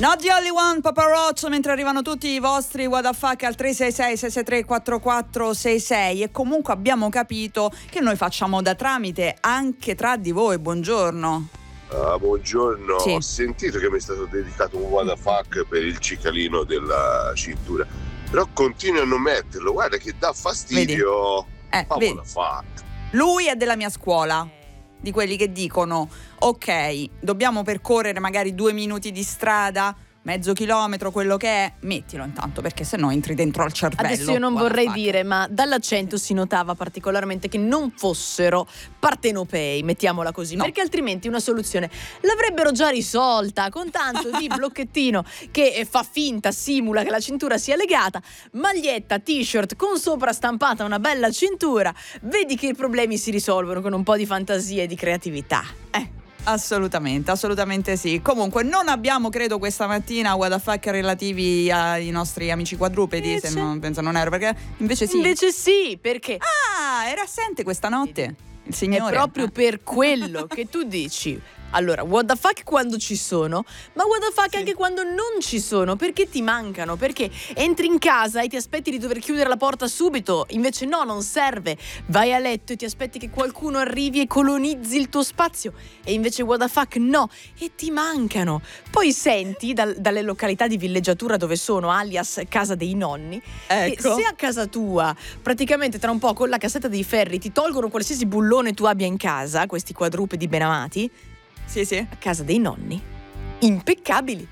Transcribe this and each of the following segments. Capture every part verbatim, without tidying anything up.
Not the only one, Papa Roach, mentre arrivano tutti i vostri what the fuck al tre sei sei sei sei tre quattro quattro sei sei. E comunque abbiamo capito che noi facciamo da tramite anche tra di voi. Buongiorno. Uh, buongiorno, sì. Ho sentito che mi è stato dedicato un what the fuck per il cicalino della cintura, però continui a non metterlo, guarda che dà fastidio. Eh, Ma vedi. what the fuck? Lui è della mia scuola, di quelli che dicono ok, dobbiamo percorrere magari due minuti di strada, mezzo chilometro, quello che è, mettilo intanto, perché sennò entri dentro al cervello. Adesso io non What the vorrei fuck. dire, ma dall'accento si notava particolarmente che non fossero partenopei, mettiamola così, No. perché altrimenti una soluzione l'avrebbero già risolta con tanto di blocchettino che fa finta, simula che la cintura sia legata, maglietta, t-shirt con sopra stampata una bella cintura, vedi che i problemi si risolvono con un po' di fantasia e di creatività. Eh. Assolutamente, assolutamente sì. Comunque non abbiamo, credo, questa mattina what the fuck relativi ai nostri amici quadrupedi, Invece? se non penso non ero, perché invece sì. Invece sì, perché Ah, era assente questa notte il signore. è proprio Ah. per quello che tu dici. Allora, what the fuck quando ci sono, ma what the fuck Sì. anche quando non ci sono, perché ti mancano, perché entri in casa e ti aspetti di dover chiudere la porta subito, invece no, non serve, vai a letto e ti aspetti che qualcuno arrivi e colonizzi il tuo spazio, e invece what the fuck no, e ti mancano. Poi senti dal- dalle località di villeggiatura dove sono, alias casa dei nonni, che Ecco. se a casa tua praticamente tra un po' con la cassetta dei ferri ti tolgono qualsiasi bullone tu abbia in casa, questi quadrupedi benamati, Sì, sì. a casa dei nonni, impeccabili.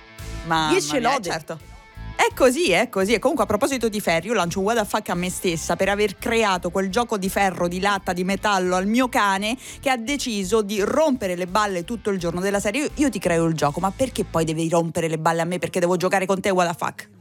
Ma Dieci lode. certo. È così, è così. E comunque, a proposito di ferri, io lancio un what the fuck a me stessa per aver creato quel gioco di ferro, di latta, di metallo al mio cane, che ha deciso di rompere le balle tutto il giorno della serie. Io, io ti creo il gioco, ma perché poi devi rompere le balle a me? Perché devo giocare con te, what the fuck?